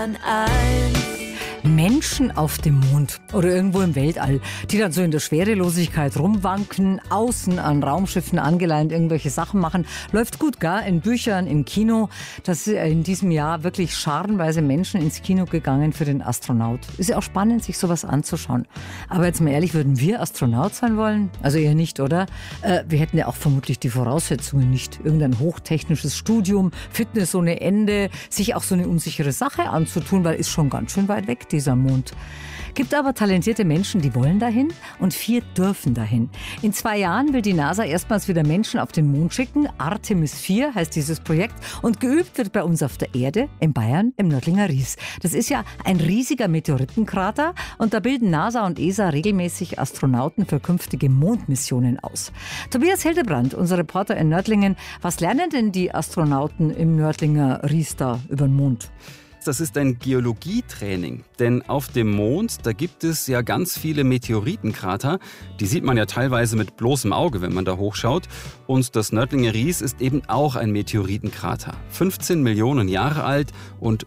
Menschen auf dem Mond oder irgendwo im Weltall, die dann so in der Schwerelosigkeit rumwanken, außen an Raumschiffen angeleint irgendwelche Sachen machen. Läuft gut, gell? In Büchern, im Kino. Das ist in diesem Jahr wirklich scharenweise Menschen ins Kino gegangen für den Astronaut. Ist ja auch spannend, sich sowas anzuschauen. Aber jetzt mal ehrlich, würden wir Astronaut sein wollen? Also eher nicht, oder? Wir hätten ja auch vermutlich die Voraussetzungen nicht. Irgendein hochtechnisches Studium, Fitness ohne Ende, sich auch so eine unsichere Sache anzutun, weil ist schon ganz schön weit weg, dieser Mond. Gibt aber talentierte Menschen, die wollen dahin und 4 dürfen dahin. In 2 Jahren will die NASA erstmals wieder Menschen auf den Mond schicken. Artemis 4 heißt dieses Projekt und geübt wird bei uns auf der Erde, in Bayern, im Nördlinger Ries. Das ist ja ein riesiger Meteoritenkrater und da bilden NASA und ESA regelmäßig Astronauten für künftige Mondmissionen aus. Tobias Hildebrand, unser Reporter in Nördlingen, was lernen denn die Astronauten im Nördlinger Ries da über den Mond? Das ist ein Geologietraining, denn auf dem Mond, da gibt es ja ganz viele Meteoritenkrater. Die sieht man ja teilweise mit bloßem Auge, wenn man da hochschaut. Und das Nördlinger Ries ist eben auch ein Meteoritenkrater. 15 Millionen Jahre alt und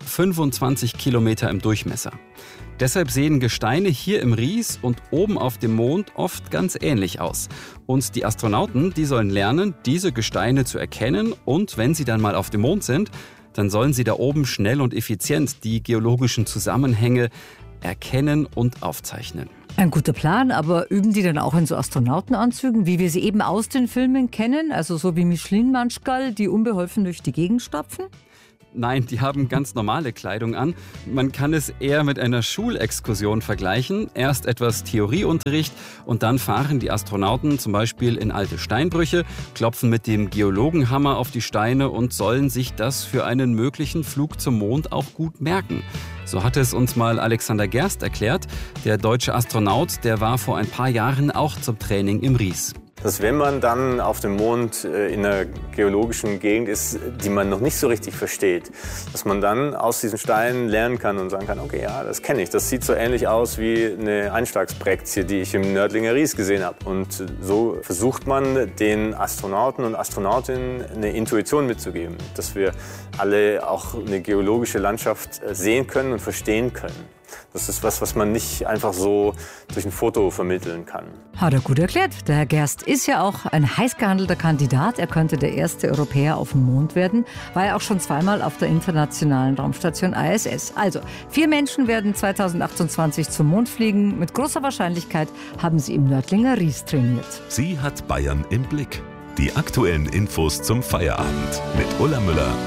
25 Kilometer im Durchmesser. Deshalb sehen Gesteine hier im Ries und oben auf dem Mond oft ganz ähnlich aus. Und die Astronauten, die sollen lernen, diese Gesteine zu erkennen und wenn sie dann mal auf dem Mond sind, dann sollen sie da oben schnell und effizient die geologischen Zusammenhänge erkennen und aufzeichnen. Ein guter Plan, aber üben die dann auch in so Astronautenanzügen, wie wir sie eben aus den Filmen kennen? Also so wie Michelin-Manschgal, die unbeholfen durch die Gegend stapfen? Nein, die haben ganz normale Kleidung an. Man kann es eher mit einer Schulexkursion vergleichen. Erst etwas Theorieunterricht und dann fahren die Astronauten zum Beispiel in alte Steinbrüche, klopfen mit dem Geologenhammer auf die Steine und sollen sich das für einen möglichen Flug zum Mond auch gut merken. So hatte es uns mal Alexander Gerst erklärt. Der deutsche Astronaut, der war vor ein paar Jahren auch zum Training im Ries. Dass wenn man dann auf dem Mond in einer geologischen Gegend ist, die man noch nicht so richtig versteht, dass man dann aus diesen Steinen lernen kann und sagen kann, okay, ja, das kenne ich. Das sieht so ähnlich aus wie eine Einschlagspräktie, die ich im Nördlinger Ries gesehen habe. Und so versucht man den Astronauten und Astronautinnen eine Intuition mitzugeben, dass wir alle auch eine geologische Landschaft sehen können und verstehen können. Das ist was man nicht einfach so durch ein Foto vermitteln kann. Hat er gut erklärt. Der Herr Gerst ist ja auch ein heiß gehandelter Kandidat. Er könnte der erste Europäer auf dem Mond werden. War ja auch schon 2-mal auf der internationalen Raumstation ISS. Also, 4 Menschen werden 2028 zum Mond fliegen. Mit großer Wahrscheinlichkeit haben sie im Nördlinger Ries trainiert. Sie hat Bayern im Blick. Die aktuellen Infos zum Feierabend mit Ulla Müller.